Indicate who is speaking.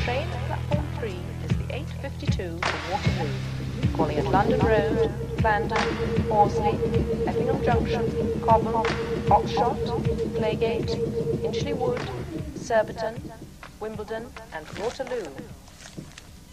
Speaker 1: train at platform 3 is the 8:52 for Waterloo, calling at London Road, Clarendon, Horsley, Effingham Junction, Cobham, Oxshott, Claygate, Inchley Wood, Surbiton, Wimbledon and Waterloo.